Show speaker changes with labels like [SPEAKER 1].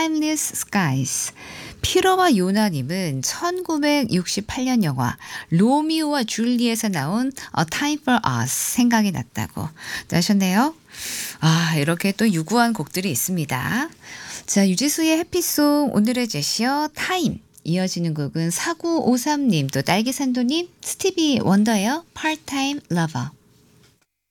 [SPEAKER 1] Timeless Skies. 피러와 요나님은 1968년 영화 로미오와 줄리엣에 나온 A Time for Us 생각이 났다고 하셨네요. 아, 이렇게 또 유구한 곡들이 있습니다. 자, 유지수의 해피송 오늘의 제시어 타임. 이어지는 곡은 4953님 또 딸기산도님 스티비 원더예요. Part-Time Lover.